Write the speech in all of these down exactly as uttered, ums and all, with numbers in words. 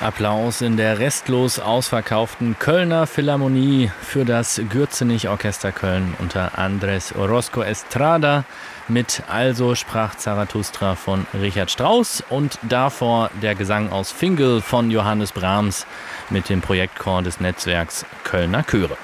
Applaus in der restlos ausverkauften Kölner Philharmonie für das Gürzenich-Orchester Köln unter Andrés Orozco Estrada mit Also sprach Zarathustra von Richard Strauss und davor der Gesang aus Fingel von Johannes Brahms mit dem Projektchor des Netzwerks Kölner Chöre.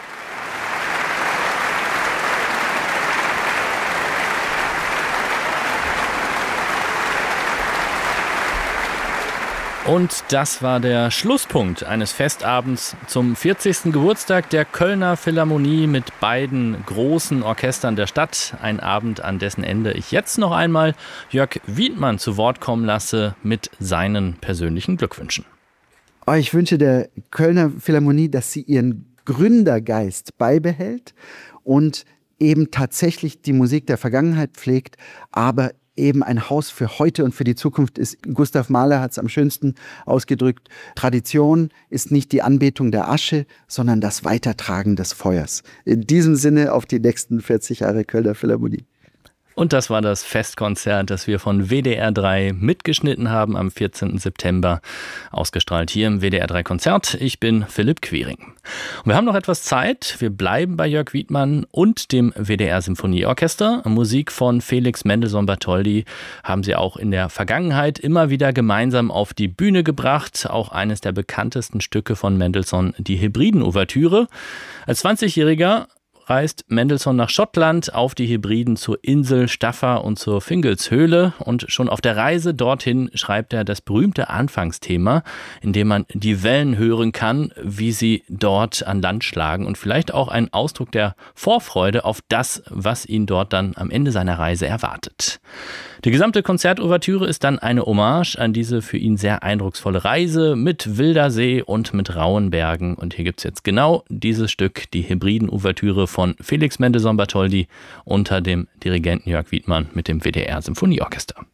Und das war der Schlusspunkt eines Festabends zum vierzigsten Geburtstag der Kölner Philharmonie mit beiden großen Orchestern der Stadt. Ein Abend, an dessen Ende ich jetzt noch einmal Jörg Wiedmann zu Wort kommen lasse mit seinen persönlichen Glückwünschen. Oh, ich wünsche der Kölner Philharmonie, dass sie ihren Gründergeist beibehält und eben tatsächlich die Musik der Vergangenheit pflegt, aber eben ein Haus für heute und für die Zukunft ist. Gustav Mahler hat es am schönsten ausgedrückt. Tradition ist nicht die Anbetung der Asche, sondern das Weitertragen des Feuers. In diesem Sinne auf die nächsten vierzig Jahre Kölner Philharmonie. Und das war das Festkonzert, das wir von W D R drei mitgeschnitten haben am vierzehnten September, ausgestrahlt hier im W D R drei Konzert. Ich bin Philipp Quiring. Und wir haben noch etwas Zeit. Wir bleiben bei Jörg Wiedmann und dem W D R Symphonieorchester. Musik von Felix Mendelssohn Bartholdy haben sie auch in der Vergangenheit immer wieder gemeinsam auf die Bühne gebracht. Auch eines der bekanntesten Stücke von Mendelssohn, die Hebriden-Ouvertüre. Als zwanzigjähriger reist Mendelssohn nach Schottland auf die Hebriden zur Insel Staffa und zur Fingalshöhle und schon auf der Reise dorthin schreibt er das berühmte Anfangsthema, in dem man die Wellen hören kann, wie sie dort an Land schlagen und vielleicht auch ein Ausdruck der Vorfreude auf das, was ihn dort dann am Ende seiner Reise erwartet. Die gesamte Konzertouvertüre ist dann eine Hommage an diese für ihn sehr eindrucksvolle Reise mit wilder See und mit rauen Bergen. Und hier gibt es jetzt genau dieses Stück, die Hebriden-Ouvertüre von Felix Mendelssohn Bartholdy unter dem Dirigenten Jörg Wiedmann mit dem W D R Symphonieorchester.